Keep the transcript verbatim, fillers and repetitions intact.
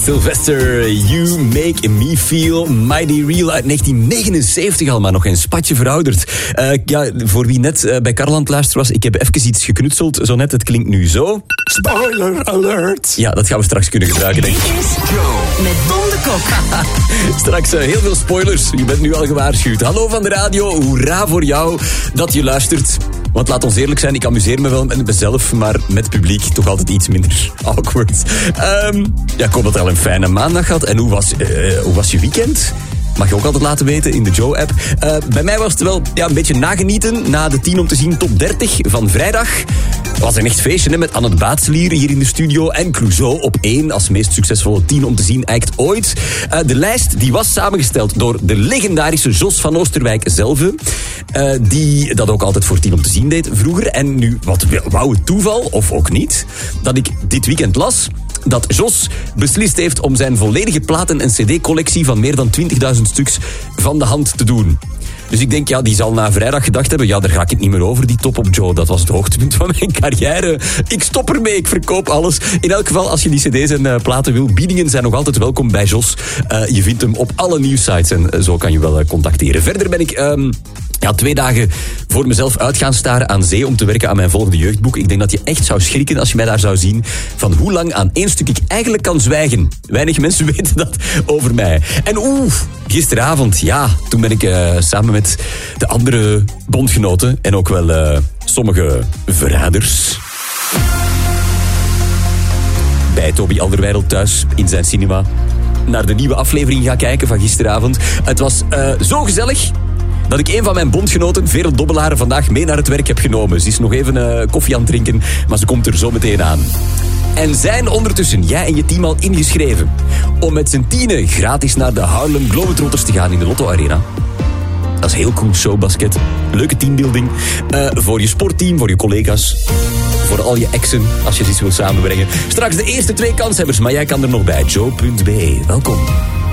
Sylvester, You Make Me Feel Mighty Real uit negentien negenenzeventig al, maar nog geen spatje verouderd. Uh, ja, voor wie net uh, bij Karland luisteren was, ik heb even iets geknutseld, zo net, het klinkt nu zo. Spoiler alert! Ja, dat gaan we straks kunnen gebruiken, denk ik. Dit is Joe met Don de Kok. Straks uh, heel veel spoilers, je bent nu al gewaarschuwd. Hallo van de radio, hoera voor jou dat je luistert. Want laat ons eerlijk zijn, ik amuseer me wel met mezelf, maar met publiek toch altijd iets minder awkward. Um, ja, ik hoop dat je al een fijne maandag had. En hoe was, uh, hoe was je weekend? Mag je ook altijd laten weten in de Joe-app. Uh, bij mij was het wel ja, een beetje nagenieten na de tien om te zien top dertig van vrijdag. Het was een echt feestje hè, met Anne de Baatselier hier in de studio en Clouseau op één als meest succesvolle tien om te zien act ooit. Uh, de lijst die was samengesteld door de legendarische Jos van Oosterwijk zelf. Uh, die dat ook altijd voor tien om te zien deed vroeger. En nu, wat wou het toeval, of ook niet, dat ik dit weekend las dat Jos beslist heeft om zijn volledige platen- en cd-collectie van meer dan twintigduizend stuks van de hand te doen. Dus ik denk, ja, die zal na vrijdag gedacht hebben, ja, daar ga ik het niet meer over, die top op Joe. Dat was het hoogtepunt van mijn carrière. Ik stop ermee, ik verkoop alles. In elk geval, als je die cd's en uh, platen wil, biedingen zijn nog altijd welkom bij Jos. Uh, je vindt hem op alle nieuwsites en uh, zo kan je wel uh, contacteren. Verder ben ik... Um, Ja, twee dagen voor mezelf uit gaan staren aan zee om te werken aan mijn volgende jeugdboek. Ik denk dat je echt zou schrikken als je mij daar zou zien van hoe lang aan één stuk ik eigenlijk kan zwijgen. Weinig mensen weten dat over mij. En oeh, gisteravond, ja, toen ben ik uh, samen met de andere bondgenoten en ook wel uh, sommige verraders bij Toby Alderweireld thuis in zijn cinema naar de nieuwe aflevering gaan kijken van gisteravond. Het was uh, zo gezellig dat ik een van mijn bondgenoten, Veerle Dobbelaar, vandaag mee naar het werk heb genomen. Ze is nog even uh, koffie aan het drinken, maar ze komt er zo meteen aan. En zijn ondertussen jij en je team al ingeschreven om met z'n tienen gratis naar de Harlem Globetrotters te gaan in de Lotto Arena? Dat is heel cool, showbasket. Leuke teambuilding. Uh, voor je sportteam, voor je collega's. Voor al je exen, als je ze iets wil samenbrengen. Straks de eerste twee kanshebbers, maar jij kan er nog bij. Joe punt be. Welkom.